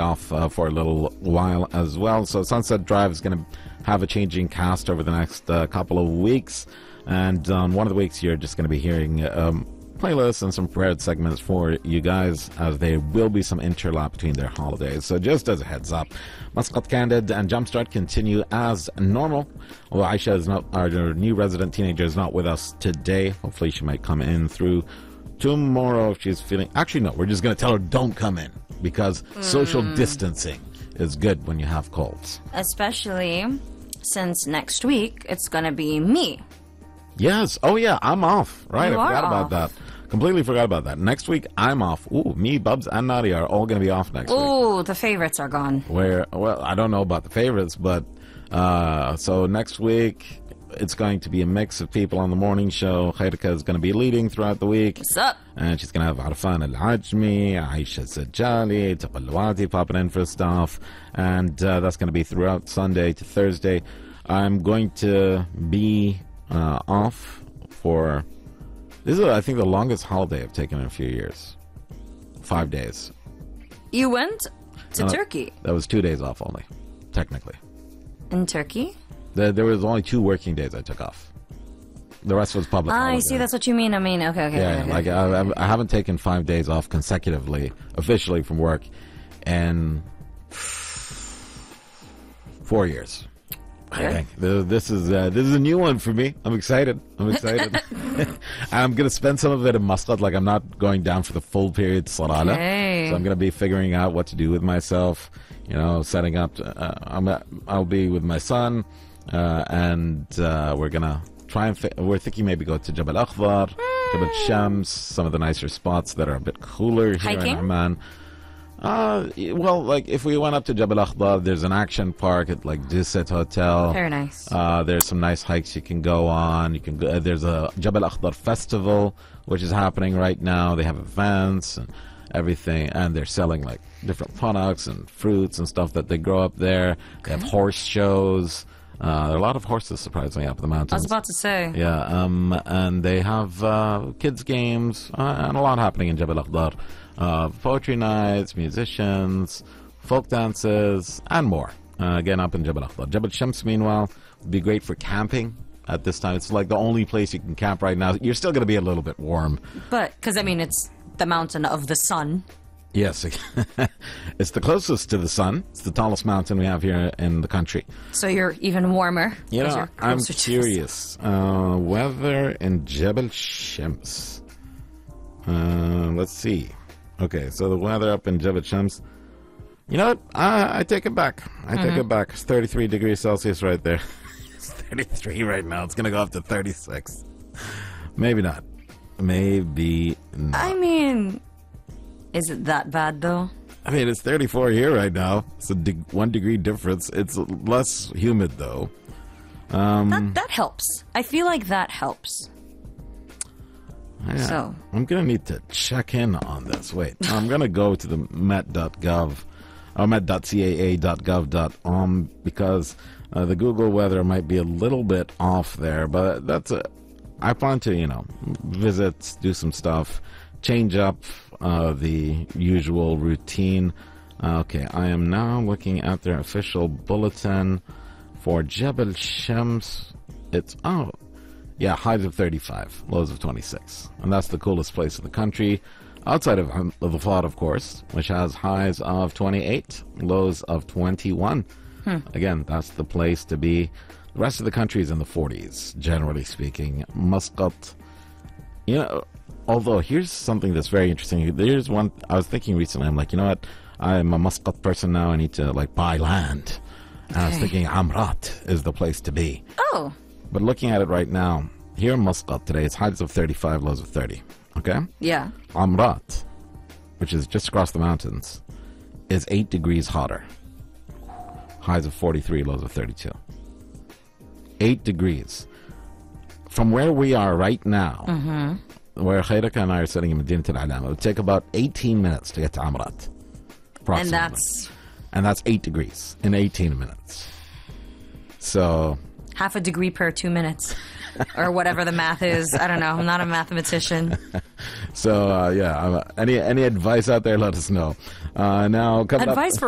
off for a little while as well. So Sunset Drive is going to have a changing cast over the next couple of weeks. And on one of the weeks, you're just going to be hearing playlists and some prepared segments for you guys, as there will be some interlap between their holidays. So just as a heads up, Muscat Candid and Jumpstart continue as normal. Well, Aisha is not, our new resident teenager, is not with us today. Hopefully she might come in through tomorrow if she's feeling... Actually, no, we're just going to tell her don't come in, because social distancing is good when you have colds. Especially since next week it's going to be me. Yes. Oh, yeah, I'm off. Right, You I forgot are about off. that. Completely forgot about that. Next week, I'm off. Ooh, me, Bubs, and Nadia are all going to be off next week. Ooh, the favorites are gone. Well, I don't know about the favorites, but so next week, it's going to be a mix of people on the morning show. Khairika is going to be leading throughout the week. What's up? And she's going to have Arfan Al-Ajmi, Aisha Sajjali, Taqallawati popping in for stuff. And that's going to be throughout Sunday to Thursday. I'm going to be off for... This is, I think, the longest holiday I've taken in a few years. 5 days. You went to Turkey. That was 2 days off only, technically. In Turkey? There was only 2 working days I took off. The rest was public holiday. I see, that's what you mean. I mean, okay. Yeah, okay. like I haven't taken 5 days off consecutively, officially from work, in 4 years. I think this is a new one for me. I'm excited. I'm going to spend some of it in Muscat. Like, I'm not going down for the full period Sarala. Okay. So I'm going to be figuring out what to do with myself. You know, setting up. I'll be with my son, and we're going to try and. We're thinking maybe go to Jabal Akhdar, Jabal Shams, some of the nicer spots that are a bit cooler here Hiking? in Amman. Well, like if we went up to Jabal Akhdar, there's an action park at like Duset Hotel. Very nice. There's some nice hikes you can go on. You can go, there's a Jabal Akhdar festival which is happening right now. They have events and everything, and they're selling like different products and fruits and stuff that they grow up there. They have horse shows. There are a lot of horses, surprisingly, up in the mountains. I was about to say. Yeah, and they have kids games and a lot happening in Jabal Akhdar. Poetry nights, musicians, folk dances, and more. Again, up in Jabal Akhdar. Jabal Shams, meanwhile, would be great for camping at this time. It's like the only place you can camp right now. You're still going to be a little bit warm. But, because, I mean, it's the mountain of the sun. Yes, it's the closest to the sun. It's the tallest mountain we have here in the country. So you're even warmer. You know, you're I'm closer to the curious. Weather in Jabal Shams. Let's see. Okay, so the weather up in Jabal Shams. You know what? I take it back. Take it back. It's 33 degrees Celsius right there. It's 33 right now. It's going to go up to 36. Maybe not. Maybe not. I mean, is it that bad, though? I mean, it's 34 here right now. It's a 1 degree difference. It's less humid, though. That helps. I feel like that helps. Yeah, So. I'm going to need to check in on this. Wait, I'm going to go to the met.gov or met.caa.gov.om because the Google weather might be a little bit off there, but I plan to, visit, do some stuff, change up the usual routine. Okay, I am now looking at their official bulletin for Jabal Shams. It's highs of 35, lows of 26. And that's the coolest place in the country, outside of the Fad, of course, which has highs of 28, lows of 21. Again, that's the place to be. The rest of the country is in the 40s, generally speaking. Muscat, although here's something that's very interesting. There's one, I was thinking recently, I'm like, you know what? I'm a Muscat person now. I need to, buy land. And I was thinking Amrat is the place to be. Oh. But looking at it right now, here in Muscat today, it's highs of 35, lows of 30. Okay? Yeah. Amrat, which is just across the mountains, is 8 degrees hotter. Highs of 43, lows of 32. 8 degrees. From where we are right now, where Khairika and I are sitting in Medinat Al-Alam, it would take about 18 minutes to get to Amrat. And that's 8 degrees in 18 minutes. So... half a degree per 2 minutes. Or whatever the math is. I don't know. I'm not a mathematician. So, any advice out there, let us know. Now, coming Advice up, for